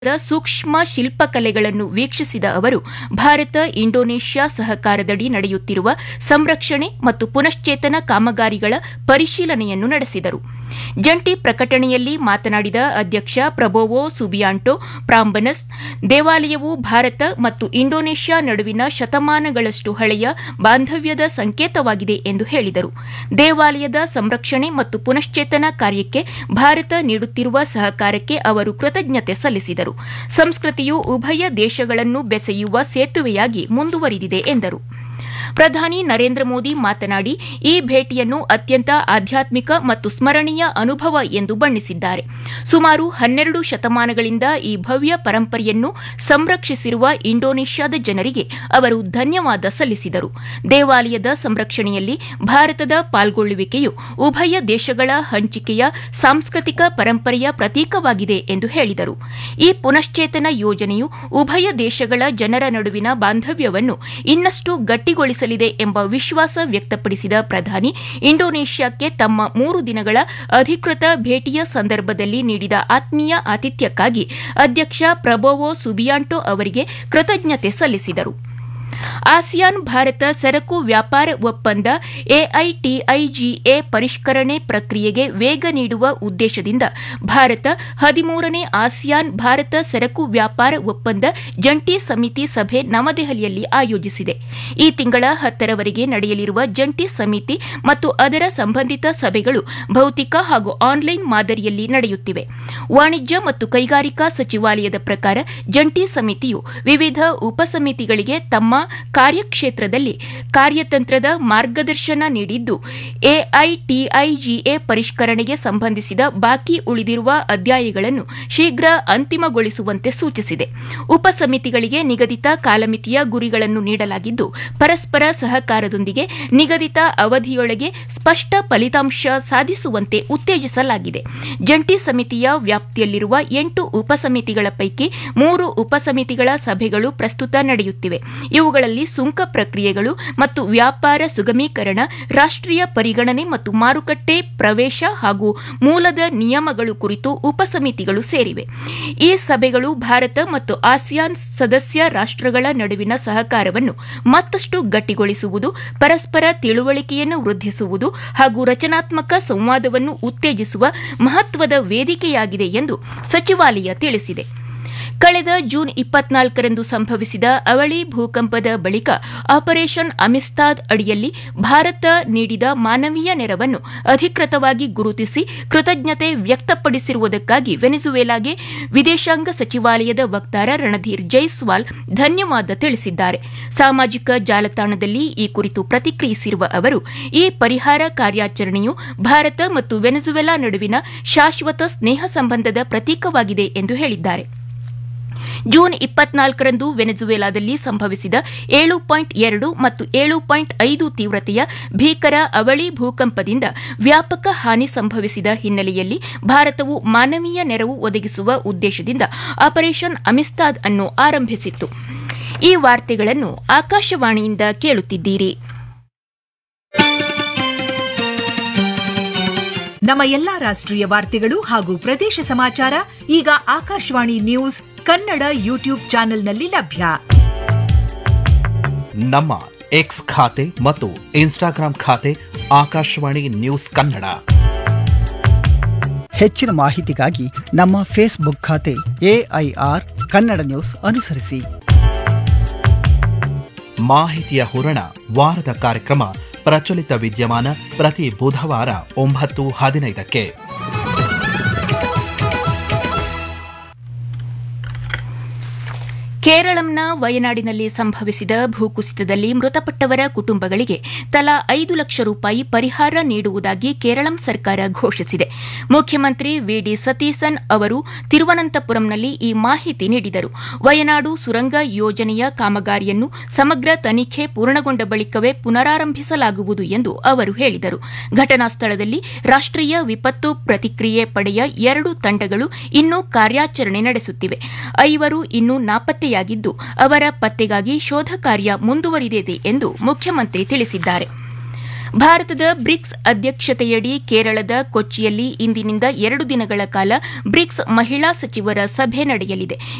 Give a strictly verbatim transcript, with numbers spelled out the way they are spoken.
ಸೂಕ್ಷ್ಮ ಶಿಲ್ಪಕಲೆಗಳನ್ನು ವೀಕ್ಷಿಸಿದ ಅವರು ಭಾರತ ಇಂಡೋನೇಷ್ಯಾ ಸಹಕಾರದಡಿ ನಡೆಯುತ್ತಿರುವ ಸಂರಕ್ಷಣೆ ಮತ್ತು ಪುನಶ್ಚೇತನ ಕಾಮಗಾರಿಗಳ ಪರಿಶೀಲನೆಯನ್ನು ನಡೆಸಿದರು. ಜಂಟಿ ಪ್ರಕಟಣೆಯಲ್ಲಿ ಮಾತನಾಡಿದ ಅಧ್ಯಕ್ಷ ಪ್ರಬೋವೋ ಸುಬಿಯಾಂಟೋ ಪ್ರಾಂಬನಸ್, ದೇವಾಲಯವು ಭಾರತ ಮತ್ತು ಇಂಡೋನೇಷ್ಯಾ ನಡುವಿನ ಶತಮಾನಗಳಷ್ಟು ಹಳೆಯ ಬಾಂಧವ್ಯದ ಸಂಕೇತವಾಗಿದೆ ಎಂದು ಹೇಳಿದರು. ದೇವಾಲಯದ ಸಂರಕ್ಷಣೆ ಮತ್ತು ಪುನಶ್ಚೇತನ ಕಾರ್ಯಕ್ಕೆ ಭಾರತ ನೀಡುತ್ತಿರುವ ಸಹಕಾರಕ್ಕೆ ಅವರು ಕೃತಜ್ಞತೆ ಸಲ್ಲಿಸಿದರು. ಸಂಸ್ಕೃತಿಯು ಉಭಯ ದೇಶಗಳನ್ನು ಬೆಸೆಯುವ ಸೇತುವೆಯಾಗಿ ಮುಂದುವರಿದಿದೆ ಎಂದರು. ಪ್ರಧಾನಿ ನರೇಂದ್ರ ಮೋದಿ ಮಾತನಾಡಿ, ಈ ಭೇಟಿಯನ್ನು ಅತ್ಯಂತ ಆಧ್ಯಾತ್ಮಿಕ ಮತ್ತು ಸ್ಮರಣೀಯ ಅನುಭವ ಎಂದು ಬಣ್ಣಿಸಿದ್ದಾರೆ. ಸುಮಾರು ಹನ್ನೆರಡು ಶತಮಾನಗಳಿಂದ ಈ ಭವ್ಯ ಪರಂಪರೆಯನ್ನು ಸಂರಕ್ಷಿಸಿರುವ ಇಂಡೋನೇಷ್ಯಾದ ಜನರಿಗೆ ಅವರು ಧನ್ಯವಾದ ಸಲ್ಲಿಸಿದರು. ದೇವಾಲಯದ ಸಂರಕ್ಷಣೆಯಲ್ಲಿ ಭಾರತದ ಪಾಲ್ಗೊಳ್ಳುವಿಕೆಯು ಉಭಯ ದೇಶಗಳ ಹಂಚಿಕೆಯ ಸಾಂಸ್ಕೃತಿಕ ಪರಂಪರೆಯ ಪ್ರತೀಕವಾಗಿದೆ ಎಂದು ಹೇಳಿದರು. ಈ ಪುನಶ್ಚೇತನ ಯೋಜನೆಯು ಉಭಯ ದೇಶಗಳ ಜನರ ನಡುವಿನ ಬಾಂಧವ್ಯವನ್ನು ಇನ್ನಷ್ಟು ಗಟ್ಟಿಗೊಳಿಸಲಿದೆ ಎಂಬ ವಿಶ್ವಾಸ ವ್ಯಕ್ತಪಡಿಸಿದ ಪ್ರಧಾನಿ, ಇಂಡೋನೇಷ್ಯಾಕ್ಕೆ ತಮ್ಮ ಮೂರು ದಿನಗಳ ಅಧಿಕೃತ ಭೇಟಿಯ ಸಂದರ್ಭದಲ್ಲಿ ನೀಡಿದ ಆತ್ಮೀಯ ಆತಿಥ್ಯಕ್ಕಾಗಿ ಅಧ್ಯಕ್ಷ ಪ್ರಬೋವೋ ಸುಬಿಯಾಂಟೋ ಅವರಿಗೆ ಕೃತಜ್ಞತೆ ಸಲ್ಲಿಸಿದರು. ಆಸಿಯಾನ್ ಭಾರತ ಸರಕು ವ್ಯಾಪಾರ ಒಪ್ಪಂದ ಎಐಟಿಐಜಿಎ ಪರಿಷ್ಕರಣೆ ಪ್ರಕ್ರಿಯೆಗೆ ವೇಗ ನೀಡುವ ಉದ್ದೇಶದಿಂದ ಭಾರತ ಹದಿಮೂರನೇ ಆಸಿಯಾನ್ ಭಾರತ ಸರಕು ವ್ಯಾಪಾರ ಒಪ್ಪಂದ ಜಂಟಿ ಸಮಿತಿ ಸಭೆ ನವದೆಹಲಿಯಲ್ಲಿ ಆಯೋಜಿಸಿದೆ. ಈ ತಿಂಗಳ ಹತ್ತರವರೆಗೆ ನಡೆಯಲಿರುವ ಜಂಟಿ ಸಮಿತಿ ಮತ್ತು ಅದರ ಸಂಬಂಧಿತ ಸಭೆಗಳು ಭೌತಿಕ ಹಾಗೂ ಆನ್ಲೈನ್ ಮಾದರಿಯಲ್ಲಿ ನಡೆಯುತ್ತಿವೆ. ವಾಣಿಜ್ಯ ಮತ್ತು ಕೈಗಾರಿಕಾ ಸಚಿವಾಲಯದ ಪ್ರಕಾರ ಜಂಟಿ ಸಮಿತಿಯು ವಿವಿಧ ಉಪಸಮಿತಿಗಳಿಗೆ ತಮ್ಮ ಕಾರ್ಯಕ್ಷೇತ್ರದಲ್ಲಿ ಕಾರ್ಯತಂತ್ರದ ಮಾರ್ಗದರ್ಶನ ನೀಡಿದ್ದು, ಎಐಟಿಐಜಿಎ ಪರಿಷ್ಕರಣೆಗೆ ಸಂಬಂಧಿಸಿದ ಬಾಕಿ ಉಳಿದಿರುವ ಅಧ್ಯಾಯಗಳನ್ನು ಶೀಘ್ರ ಅಂತಿಮಗೊಳಿಸುವಂತೆ ಸೂಚಿಸಿದೆ. ಉಪಸಮಿತಿಗಳಿಗೆ ನಿಗದಿತ ಕಾಲಮಿತಿಯ ಗುರಿಗಳನ್ನು ನೀಡಲಾಗಿದ್ದು, ಪರಸ್ಪರ ಸಹಕಾರದೊಂದಿಗೆ ನಿಗದಿತ ಅವಧಿಯೊಳಗೆ ಸ್ಪಷ್ಟ ಫಲಿತಾಂಶ ಸಾಧಿಸುವಂತೆ ಉತ್ತೇಜಿಸಲಾಗಿದೆ. ಜಂಟಿ ಸಮಿತಿಯ ವ್ಯಾಪ್ತಿಯಲ್ಲಿರುವ ಎಂಟು ಉಪಸಮಿತಿಗಳ ಪೈಕಿ ಮೂರು ಉಪಸಮಿತಿಗಳ ಸಭೆಗಳು ಪ್ರಸ್ತುತ ನಡೆಯುತ್ತಿವೆ. ಇವುಗಳಲ್ಲಿ ಸುಂಕ ಪ್ರಕ್ರಿಯೆಗಳು ಮತ್ತು ವ್ಯಾಪಾರ ಸುಗಮೀಕರಣ, ರಾಷ್ಟ್ರೀಯ ಪರಿಗಣನೆ ಮತ್ತು ಮಾರುಕಟ್ಟೆ ಪ್ರವೇಶ ಹಾಗೂ ಮೂಲದ ನಿಯಮಗಳು ಕುರಿತು ಉಪಸಮಿತಿಗಳು ಸೇರಿವೆ. ಈ ಸಭೆಗಳು ಭಾರತ ಮತ್ತು ಆಸಿಯಾನ್ ಸದಸ್ಯ ರಾಷ್ಟ್ರಗಳ ನಡುವಿನ ಸಹಕಾರವನ್ನು ಮತ್ತಷ್ಟು ಗಟ್ಟಿಗೊಳಿಸುವುದು, ಪರಸ್ಪರ ತಿಳುವಳಿಕೆಯನ್ನು ವೃದ್ಧಿಸುವುದು ಹಾಗೂ ರಚನಾತ್ಮಕ ಸಂವಾದವನ್ನು ಉತ್ತೇಜಿಸುವ ಮಹತ್ವದ ವೇದಿಕೆಯಾಗಿದೆ ಎಂದು ಸಚಿವಾಲಯ ತಿಳಿಸಿದೆ. ಕಳೆದ ಜೂನ್ ಇಪ್ಪತ್ನಾಲ್ಕರಂದು ಸಂಭವಿಸಿದ ಅವಳಿ ಭೂಕಂಪದ ಬಳಿಕ ಆಪರೇಷನ್ ಅಮಿಸ್ತಾದ್ ಅಡಿಯಲ್ಲಿ ಭಾರತ ನೀಡಿದ ಮಾನವೀಯ ನೆರವನ್ನು ಅಧಿಕೃತವಾಗಿ ಗುರುತಿಸಿ ಕೃತಜ್ಞತೆ ವ್ಯಕ್ತಪಡಿಸಿರುವುದಕ್ಕಾಗಿ ವೆನೆಜುವೆಲಾಗೆ ವಿದೇಶಾಂಗ ಸಚಿವಾಲಯದ ವಕ್ತಾರ ರಣಧೀರ್ ಜೈಸ್ವಾಲ್ ಧನ್ಯವಾದ ತಿಳಿಸಿದ್ದಾರೆ. ಸಾಮಾಜಿಕ ಜಾಲತಾಣದಲ್ಲಿ ಈ ಕುರಿತು ಪ್ರತಿಕ್ರಿಯಿಸಿರುವ ಅವರು, ಈ ಪರಿಹಾರ ಕಾರ್ಯಾಚರಣೆಯು ಭಾರತ ಮತ್ತು ವೆನೆಜುವೆಲಾ ನಡುವಿನ ಶಾಶ್ವತ ಸ್ನೇಹ ಸಂಬಂಧದ ಪ್ರತೀಕವಾಗಿದೆ ಎಂದು ಹೇಳಿದ್ದಾರೆ. ಜೂನ್ ಇಪ್ಪತ್ನಾಲ್ಕರಂದು ವೆನೆಜುವೆಲಾದಲ್ಲಿ ಸಂಭವಿಸಿದ ಏಳು ಪಾಯಿಂಟ್ ಎರಡು ಮತ್ತು ಏಳು ಪಾಯಿಂಟ್ ಐದು ತೀವ್ರತೆಯ ಭೀಕರ ಅವಳಿ ಭೂಕಂಪದಿಂದ ವ್ಯಾಪಕ ಹಾನಿ ಸಂಭವಿಸಿದ ಹಿನ್ನೆಲೆಯಲ್ಲಿ ಭಾರತವು ಮಾನವೀಯ ನೆರವು ಒದಗಿಸುವ ಉದ್ದೇಶದಿಂದ ಆಪರೇಷನ್ ಅಮಿಸ್ತಾದ್ ಅನ್ನು ಆರಂಭಿಸಿತ್ತು. ಈ ವಾರ್ತೆಗಳನ್ನು ಆಕಾಶವಾಣಿಯಿಂದ ಕೇಳುತ್ತಿದ್ದೀರಿ. ನಮ್ಮ ಎಲ್ಲಾ ರಾಷ್ಟ್ರೀಯ ವಾರ್ತೆಗಳು ಹಾಗೂ ಪ್ರದೇಶ ಸಮಾಚಾರ ಈಗ ಆಕಾಶವಾಣಿ ನ್ಯೂಸ್ ಕನ್ನಡ ಯೂಟ್ಯೂಬ್ ಚಾನೆಲ್ನಲ್ಲಿ ಲಭ್ಯ. ನಮ್ಮ ಎಕ್ಸ್ ಖಾತೆ ಮತ್ತು ಇನ್ಸ್ಟಾಗ್ರಾಂ ಖಾತೆ ಆಕಾಶವಾಣಿ ನ್ಯೂಸ್ ಕನ್ನಡ. ಹೆಚ್ಚಿನ ಮಾಹಿತಿಗಾಗಿ ನಮ್ಮ ಫೇಸ್ಬುಕ್ ಖಾತೆ ಎಐಆರ್ ಕನ್ನಡ ನ್ಯೂಸ್ ಅನುಸರಿಸಿ. ಮಾಹಿತಿಯ ಹೂರಣ ವಾರದ ಕಾರ್ಯಕ್ರಮ ಪ್ರಚಲಿತ ವಿದ್ಯಮಾನ ಪ್ರತಿ ಬುಧವಾರ ಒಂಬತ್ತು ಹದಿನೈದಕ್ಕೆ. ಕೇರಳಂನ ವಯನಾಡಿನಲ್ಲಿ ಸಂಭವಿಸಿದ ಭೂಕುಸಿತದಲ್ಲಿ ಮೃತಪಟ್ಟವರ ಕುಟುಂಬಗಳಿಗೆ ತಲಾ ಐದು ಲಕ್ಷ ರೂಪಾಯಿ ಪರಿಹಾರ ನೀಡುವುದಾಗಿ ಕೇರಳಂ ಸರ್ಕಾರ ಘೋಷಿಸಿದೆ. ಮುಖ್ಯಮಂತ್ರಿ ವಿಡಿ ಸತೀಸನ್ ಅವರು ತಿರುವನಂತಪುರಂನಲ್ಲಿ ಈ ಮಾಹಿತಿ ನೀಡಿದರು. ವಯನಾಡು ಸುರಂಗ ಯೋಜನೆಯ ಕಾಮಗಾರಿಯನ್ನು ಸಮಗ್ರ ತನಿಖೆ ಪೂರ್ಣಗೊಂಡ ಬಳಿಕವೇ ಪುನರಾರಂಭಿಸಲಾಗುವುದು ಎಂದು ಅವರು ಹೇಳಿದರು. ಘಟನಾ ಸ್ಥಳದಲ್ಲಿ ರಾಷ್ಟ್ರೀಯ ವಿಪತ್ತು ಪ್ರತಿಕ್ರಿಯೆ ಪಡೆಯ ಎರಡು ತಂಡಗಳು ಇನ್ನೂ ಕಾರ್ಯಾಚರಣೆ ನಡೆಸುತ್ತಿವೆ. ಐವರು ಇನ್ನೂ ನಾಪತ್ತೆ ಯಾಗಿದ್ದು ಅವರ ಪತ್ತೆಗಾಗಿ ಶೋಧ ಕಾರ್ಯ ಮುಂದುವರಿದಿದೆ ಎಂದು ಮುಖ್ಯಮಂತ್ರಿ ತಿಳಿಸಿದ್ದಾರೆ. ಭಾರತದ ಬ್ರಿಕ್ಸ್ ಅಧ್ಯಕ್ಷತೆಯಡಿ ಕೇರಳದ ಕೊಚ್ಚಿಯಲ್ಲಿ ಇಂದಿನಿಂದ ಎರಡು ದಿನಗಳ ಕಾಲ ಬ್ರಿಕ್ಸ್ ಮಹಿಳಾ ಸಚಿವರ ಸಭೆ ನಡೆಯಲಿದೆ.